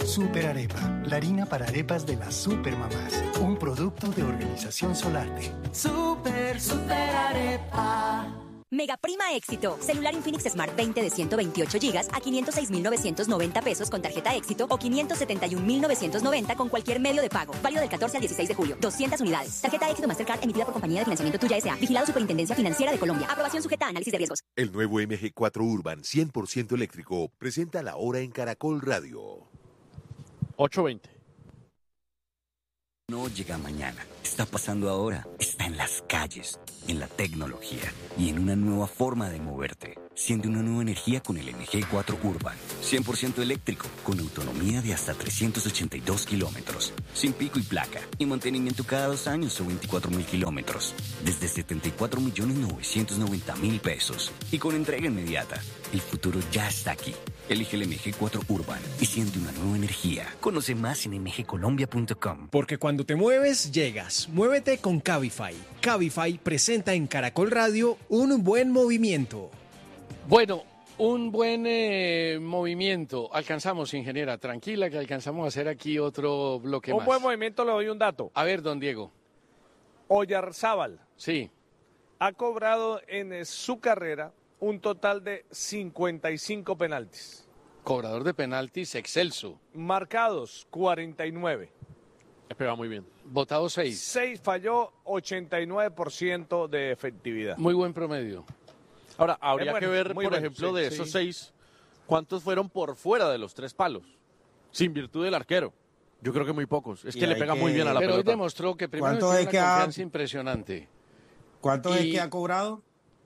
Super Arepa, la harina para arepas de las supermamás. Un producto de Organización Solarte. Super Arepa. Mega Prima Éxito. Celular Infinix Smart 20 de 128 GB a 506,990 pesos con tarjeta Éxito o 571,990 con cualquier medio de pago. Válido del 14 al 16 de julio. 200 unidades. Tarjeta Éxito Mastercard emitida por Compañía de Financiamiento Tuya S.A. Vigilado Superintendencia Financiera de Colombia. Aprobación sujeta a análisis de riesgos. El nuevo MG4 Urban 100% eléctrico presenta la hora en Caracol Radio. 8:20. No llega mañana, está pasando ahora, está en las calles, en la tecnología y en una nueva forma de moverte. Siente una nueva energía con el MG4 Urban, 100% eléctrico, con autonomía de hasta 382 kilómetros, sin pico y placa, y mantenimiento cada 2 años o 24,000 kilómetros, desde 74,990,000 pesos, y con entrega inmediata. El futuro ya está aquí. Elige el MG4 Urban y siente una nueva energía. Conoce más en mgcolombia.com. Porque cuando te mueves, llegas. Muévete con Cabify. Cabify presenta en Caracol Radio un buen movimiento. Bueno, un buen movimiento. Alcanzamos, ingeniera, tranquila que alcanzamos a hacer aquí otro bloque más. Un buen movimiento, le doy un dato. A ver, don Diego. Oyarzábal Sí. ha cobrado en su carrera un total de 55 penaltis. Cobrador de penaltis excelso. Marcados, 49. Pega muy bien. Votado 6. 6 falló, 89% de efectividad. Muy buen promedio. Ahora, habría bueno, que ver, muy por bueno, ejemplo, sí, de sí. esos 6, ¿cuántos fueron por fuera de los 3 palos? Sin virtud del arquero. Yo creo que muy pocos. Es Y que le hay pega que- muy bien a la Pero hoy pelota. demostró que primero ¿Cuántos tiene es una que ha- confianza impresionante. ¿Cuántos es Y- que ha cobrado?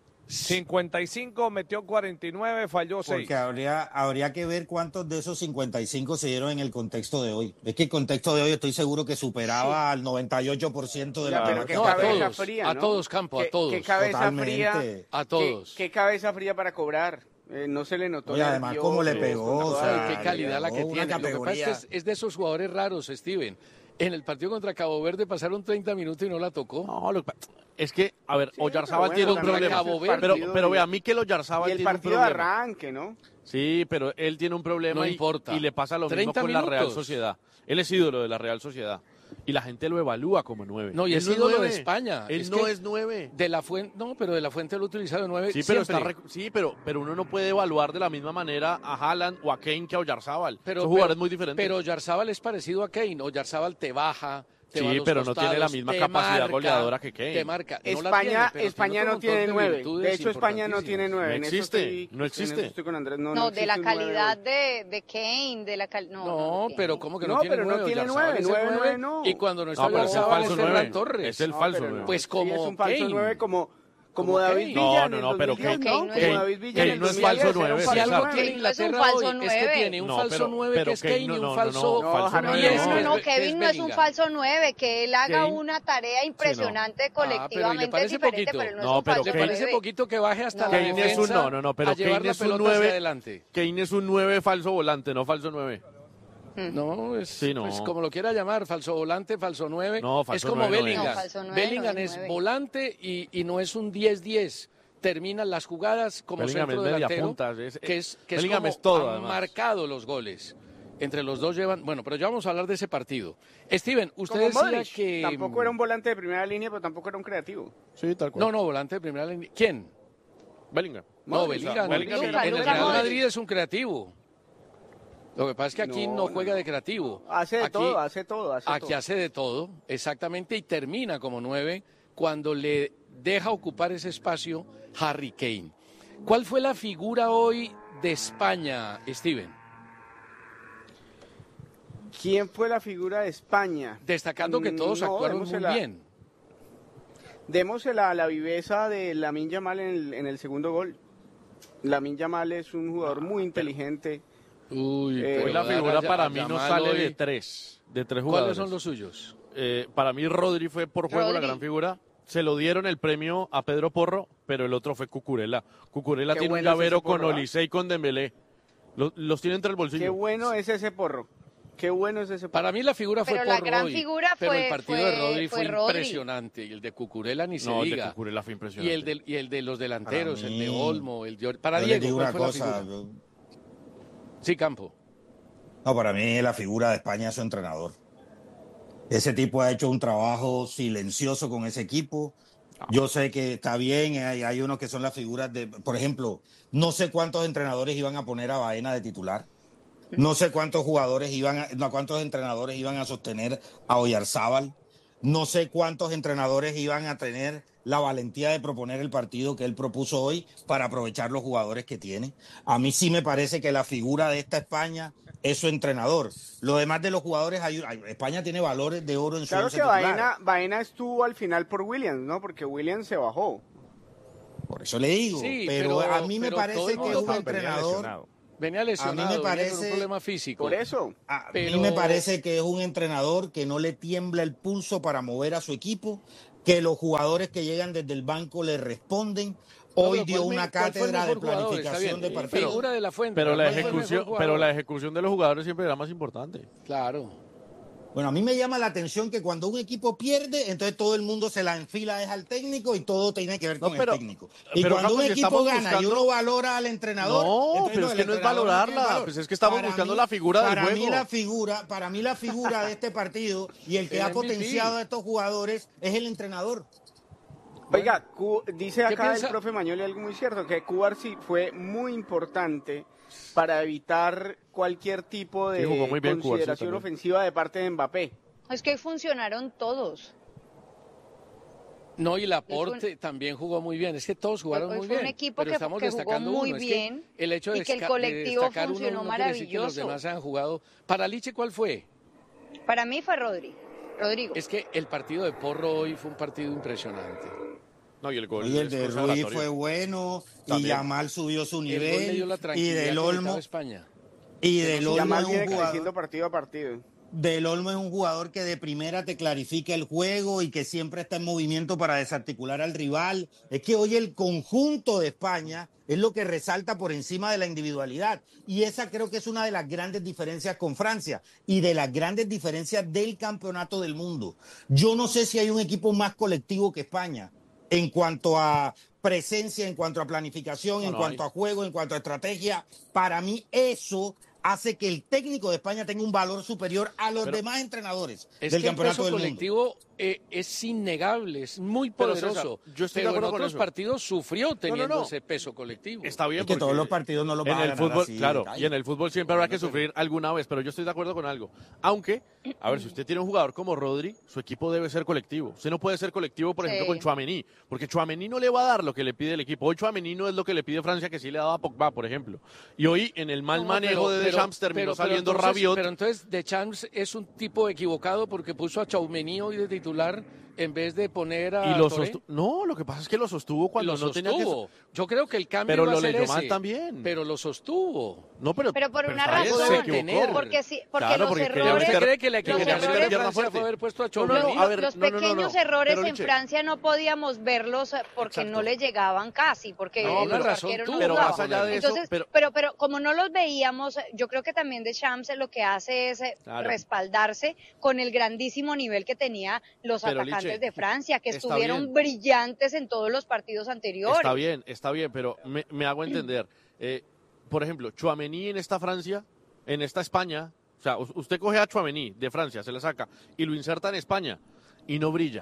55, metió 49, falló 6. Porque habría que ver cuántos de esos 55 se dieron en el contexto de hoy. Es que el contexto de hoy estoy seguro que superaba al 98% de la pero pelota. qué No, a cabeza todos, fría, a ¿no? todos, Campo, a todos. Qué cabeza Totalmente. fría. A todos. Qué cabeza fría para cobrar. No se le notó. Oye, además, nervioso, cómo le pegó, con o toda sea, Ay, qué calidad la que una tiene. Lo que pasa categoría. es que es de esos jugadores raros, Steven. En el partido contra Cabo Verde pasaron 30 minutos y no la tocó. No, es que, a ver, Sí, Oyarzábal pero tiene un bueno, problema. Cabo Verde. Pero vea, Mikel Oyarzábal Y el tiene un partido de problema. arranque, ¿no? Sí, pero él tiene un problema No y, importa. y le pasa lo mismo 30 con la Real minutos. Sociedad. Él es ídolo de la Real Sociedad. Y la gente lo evalúa como 9. No, y Él es no ídolo de 9. España. Él Es no que es 9. De la Fuente, no, pero de la Fuente lo ha utilizado de 9 Sí, pero, siempre. pero uno no puede evaluar de la misma manera a Haaland o a Kane que a Oyarzábal. Pero, Son jugadores muy diferentes. Pero Oyarzábal es parecido a Kane. Oyarzábal te baja, te va a Sí, los pero no tiene la costados, misma te capacidad marca, goleadora que Kane. Te marca. No la España, tiene, pero España tiene no otro tiene montón 9. virtudes De hecho, España no tiene 9. No En eso existe, estoy- no existe. en eso estoy con Andrés. No, No, de la existe un 9 calidad hoy. de Kane, de la calidad. No, tiene. pero ¿cómo que no, No, tiene pero no 9? tiene Oyarzábal 9, es el 9, 9, no. Y cuando no está No, pero es el Oyarzábal falso es Ferran 9. Torres. Es el No, falso pero 9. no. Pues Sí, como es un falso Kane. 9 como Como David Kane. Villa. No, pero Kane, Kane no es como un- David Villa. en Kane el no es 2010 falso era un 9, Si algo exacto. tiene Kane no es un Inglaterra falso hoy es que 9. tiene un No, falso 9 que es Kane Kane y un falso... falso Jaramillo, nueve diez, No, que no, es Kevin no es un Bellingham. falso 9, que él haga Kane. una tarea impresionante pero ¿y le colectivamente es parece diferente, poquito? pero él no, No, es un pero falso ¿Le Kane- parece 9. poquito que baje hasta No. la Kane es defensa un pero a llevar Kane la es un pelota hacia 9. adelante? Kane es un 9 falso volante, no falso 9. No, es Sí, no. pues como lo quiera llamar, falso volante, falso 9. No, es falso como 9 no es. Bellingham. No, falso 9 Bellingham no es es 9. volante y no es un 10-10. Terminan las jugadas como Bellingham centro es media delantero, punta, que es Bellingham como es todo, han además. marcado los goles. Entre los dos llevan... Bueno, pero ya vamos a hablar de ese partido. Steven, usted Como decía Modric. que... Tampoco era un volante de primera línea, pero tampoco era un creativo. Sí, tal cual. No, volante de primera línea. ¿Quién? Bellingham. No, Modric, Bellingham. Bellingham. En el Luka Real Modric. Madrid es un creativo. Lo que pasa es que aquí no juega de creativo. Hace de Aquí- todo, hace todo. Aquí hace de todo, exactamente, y termina como 9 cuando le deja ocupar ese espacio Harry Kane. ¿Cuál fue la figura hoy de España, Steven? ¿Quién fue la figura de España? Destacando que todos actuaron muy bien. Démosela a la viveza de Lamine Yamal en el segundo gol. Lamine Yamal es un jugador muy inteligente. Uy, Hoy la figura para mí no sale de 3. De 3 jugadores. ¿Cuáles son los suyos? Para mí Rodri fue por juego la Rodri. gran figura. Se lo dieron el premio a Pedro Porro, pero el otro fue Cucurella. Cucurella Qué tiene un bueno es ese llavero con Porro, ¿ah? Olise y con Dembélé. Los tiene entre el bolsillo. Qué bueno es ese porro. Qué bueno es ese porro. Para mí la figura fue Pero la Porro gran hoy, figura pero fue- el partido fue- de Rodri fue fue Rodri. impresionante y el de Cucurella ni se No, el de diga. Cucurella fue Y impresionante. el de los delanteros, Para el de mí- Olmo, el de para Yo les Diego, digo ¿cuál una fue la cosa, figura? Sí, Campo. No, para mí la figura de España es su entrenador. Ese tipo ha hecho un trabajo silencioso con ese equipo. Yo sé que está bien, hay unos que son las figuras de, por ejemplo, no sé cuántos entrenadores iban a poner a Baena de titular. No sé cuántos cuántos entrenadores iban a sostener a Oyarzábal. No sé cuántos entrenadores iban a tener la valentía de proponer el partido que él propuso hoy para aprovechar los jugadores que tiene. A mí sí me parece que la figura de esta España es su entrenador. Lo demás de los jugadores, España tiene valores de oro en su once titular. Claro que Baena estuvo al final por Williams, ¿no? Porque Williams se bajó. Por eso le digo. Sí, pero a mí me parece que es un entrenador. Venía lesionado, a mí me parece, venía con un problema físico. Por eso. A mí me parece que es un entrenador que no le tiembla el pulso para mover a su equipo, que los jugadores que llegan desde el banco le responden. Hoy dio una cátedra de planificación de partido. Figura de la Fuente. Pero la ejecución de los jugadores siempre era más importante. Claro. Bueno, a mí me llama la atención que cuando un equipo pierde, entonces todo el mundo se la enfila es al técnico y todo tiene que ver con el técnico. Y cuando un equipo gana y uno valora al entrenador... No, pero es que no es valorarla, pues es que estamos buscando la figura del juego. Para mí la figura de este partido y el que ha potenciado a estos jugadores es el entrenador. Oiga, dice acá el profe Mañoli algo muy cierto, que Cubarsí fue muy importante para evitar cualquier tipo de consideración ofensiva de parte de Mbappé. Es que funcionaron todos. No, y Laporte también jugó muy bien. Es que todos jugaron muy bien. Fue un equipo pero estamos que destacando jugó muy uno. bien es que el hecho y que el colectivo funcionó no maravilloso. Quiere decir que los demás han jugado. ¿Para Liche cuál fue? Para mí fue Rodrigo. Es que el partido de Porro hoy fue un partido impresionante. No, y el gol. Y el de Ruiz fue bueno, también. Y Yamal subió su nivel, y del Olmo. Y del Olmo Yamal es viene un jugador, creciendo partido a partido. Del Olmo es un jugador que de primera te clarifica el juego y que siempre está en movimiento para desarticular al rival. Es que hoy el conjunto de España es lo que resalta por encima de la individualidad. Y esa creo que es una de las grandes diferencias con Francia y de las grandes diferencias del campeonato del mundo. Yo no sé si hay un equipo más colectivo que España en cuanto a presencia, en cuanto a planificación, en cuanto a juego, en cuanto a estrategia. Para mí eso hace que el técnico de España tenga un valor superior a los demás entrenadores del campeonato del mundo. El colectivo es innegable, es muy poderoso. Yo estoy de acuerdo en otros partidos sufrió teniendo ese peso colectivo. Está bien, es que todos los partidos no los van a ganar fútbol, así, claro, y en el fútbol siempre habrá que sufrir alguna vez, pero yo estoy de acuerdo con algo. Aunque, a ver, si usted tiene un jugador como Rodri, su equipo debe ser colectivo. Usted no puede ser colectivo, por ejemplo, con Tchouaméni, porque Tchouaméni no le va a dar lo que le pide el equipo. Hoy Tchouaméni no es lo que le pide Francia, que sí le daba a Pogba, por ejemplo. Y hoy, en el mal manejo de Deschamps, terminó saliendo Rabiot. Pero entonces Deschamps es un tipo equivocado porque puso a Tchouaméni hoy de titular en vez de poner a No, lo que pasa es que lo sostuvo cuando no tenía que... Yo creo que el cambio pero iba lo a ser leyó ese, mal también. Pero lo sostuvo. No, pero por una razón. Porque claro, los errores... ¿Usted cree que la equivocación de Francia fue haber puesto a Tchouaméni? Los pequeños errores en Francia no podíamos verlos porque no le llegaban casi, porque los arqueros no jugaban. Más allá de Entonces, eso, pero como no los veíamos, yo creo que también Deschamps lo que hace es respaldarse con el grandísimo nivel que tenía los atacantes de Francia, que estuvieron brillantes en todos los partidos anteriores. Está bien, pero me hago entender. Por ejemplo, Tchouaméni en esta Francia, en esta España, o sea, usted coge a Tchouaméni de Francia, se le saca, y lo inserta en España, y no brilla.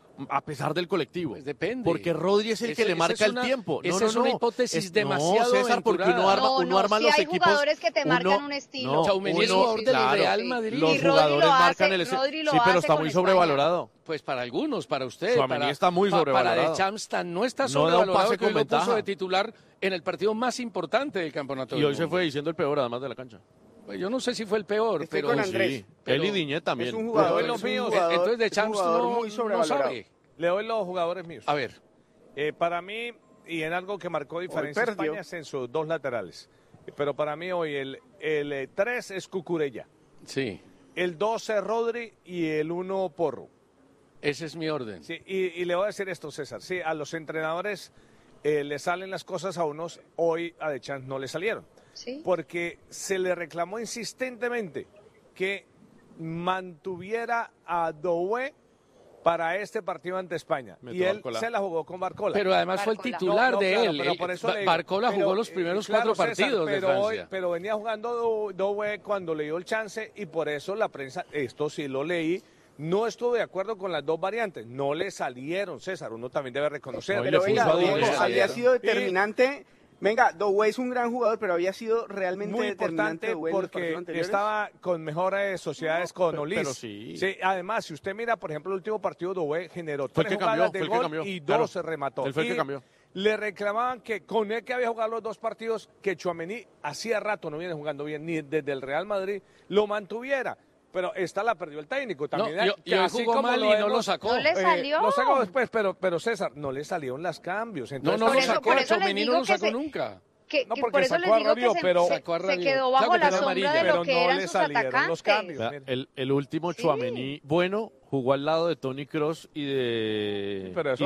A pesar del colectivo. Pues depende. Porque Rodri es el que le marca el tiempo. Esa es una hipótesis demasiado César, porque uno arma los hay equipos. jugadores que te marcan un estilo. Tchouaméni es jugador del Real Madrid. Los jugadores marcan el estilo. Sí, pero está muy sobrevalorado. Pues para algunos, para usted. Tchouaméni está muy sobrevalorado. Para Deschamps no está sobrevalorado, que hoy lo puso de titular en el partido más importante del campeonato del mundo. Y hoy se fue diciendo el peor, además de la cancha. Pues yo no sé si fue el peor, pero con Andrés. Él y Diñet también. Es un jugador, entonces Deschamps no sabe. Le doy los jugadores míos. A ver. Para mí, y en algo que marcó diferencia España es en sus dos laterales. Pero para mí hoy el 3 es Cucurella. Sí. El 2 es Rodri y el 1 Porro. Ese es mi orden. Sí, y le voy a decir esto, César. Sí, a los entrenadores le salen las cosas a unos, hoy a Deschamps no le salieron. ¿Sí? Porque se le reclamó insistentemente que mantuviera a Doué para este partido ante España. Y él se la jugó con Barcola. Pero además fue el titular de él. Pero por eso Barcola jugó los primeros 4 partidos de Francia. Pero venía jugando Doué cuando le dio el chance y por eso la prensa, esto sí lo leí, no estuvo de acuerdo con las dos variantes. No le salieron, César, uno también debe reconocer. Pero venga, había sido determinante. Venga, Doué es un gran jugador, pero había sido realmente muy determinante porque estaba con mejores sociedades con Olís. Pero sí. Además, si usted mira, por ejemplo, el último partido, Doué generó 3 jugadas de gol y 2 se remató. Él fue el que cambió. Le reclamaban que con él que había jugado los 2 partidos, que Tchouaméni hacía rato no viene jugando bien, ni desde el Real Madrid lo mantuviera. Pero esta la perdió el técnico también. Y hoy jugó mal y no lo sacó. No le salió. Lo sacó después, pero César, no le salieron los cambios. Entonces, no lo sacó, Tchouaméni no lo sacó nunca. No, porque por eso les digo que se quedó bajo la sombra de lo que eran sus atacantes. Los cambios. El último Tchouaméni bueno jugó al lado de Toni Kroos y de